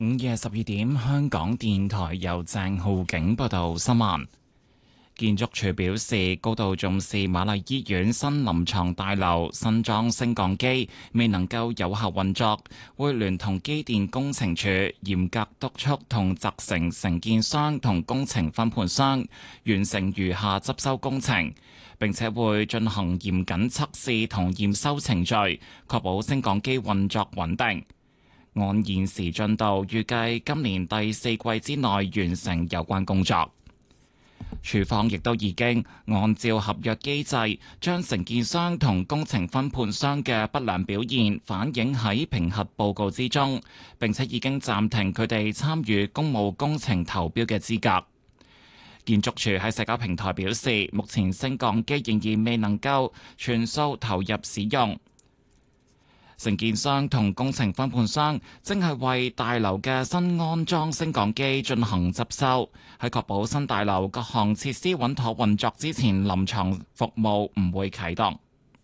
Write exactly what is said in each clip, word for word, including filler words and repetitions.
午夜十二點，香港電台由鄭浩景報道新聞。建築署表示，高度重視瑪麗醫院新臨床大樓新裝升降機未能夠有效運作，會聯同機電工程署嚴格督促同責成承建商同工程分判商完成餘下執修工程，並且會進行嚴謹測試同驗收程序，確保升降機運作穩定。按現時進度，預計今年第四季之內完成有關工作。署方亦都已經按照合約機制，將承建商同工程分判商嘅不良表現反映喺評核報告之中，並且已經暫停佢哋參與公務工程投標嘅資格。建築署喺社交平台表示，目前升降機仍然未能夠全數投入使用。承建商同工程分判商正係為大樓嘅新安裝升降機進行執修，喺確保新大樓各項設施穩妥運作之前，臨床服務唔會啟動。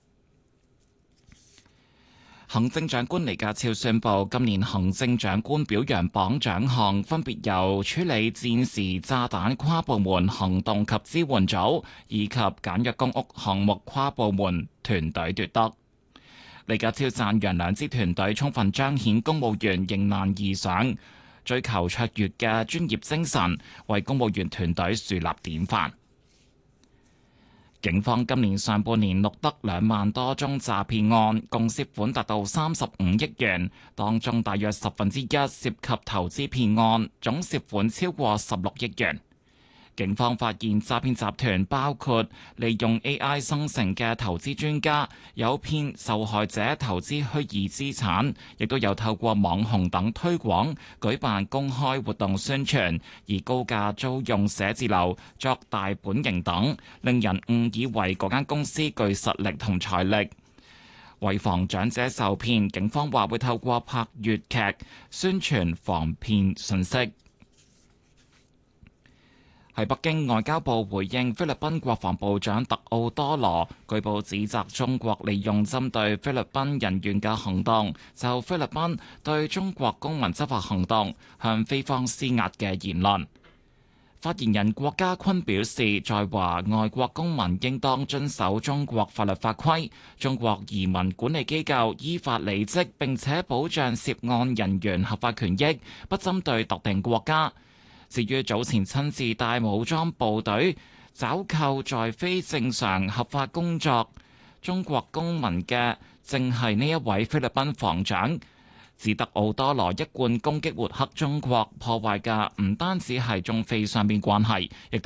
行政長官李家超宣布，今年行政長官表揚榜獎項分別由處理戰時炸彈跨部門行動及支援組以及簡約公屋項目跨部門團隊奪得。李家超讚揚兩支團隊充分彰顯公務員迎難而上、追求卓越嘅專業精神，為公務員團隊樹立典範。警方今年上半年錄得兩萬多宗詐騙案，共涉款達到三十五億元，當中大約十分之一涉及投資騙案，總涉款超過十六億元。警方發現詐騙集團包括利用 A I 生成嘅投資專家，誘騙受害者投資虛擬資產，亦都有透過網紅等推廣，舉辦公開活動宣傳，而高價租用寫字樓作大本營等，令人誤以為嗰間公司具實力同財力。為防長者受騙，警方話會透過拍粵劇宣傳防騙信息。喺北京，外交部回應菲律賓國防部長特奧多羅據報指責中國利用針對菲律賓人員嘅行動，就菲律賓對中國公民執法行動向菲方施壓嘅言論。發言人郭家坤表示，在華外國公民應當遵守中國法律法規，中國移民管理機構依法履職，並且保障涉案人員合法權益，不針對特定國家。至於早前親自帶武裝部隊抓扣在非正常合法工作中國公民嘅，正係呢一位菲律賓防長。指特奧多羅一貫攻擊抹黑中國，破壞嘅唔單止係中菲雙邊關係，亦都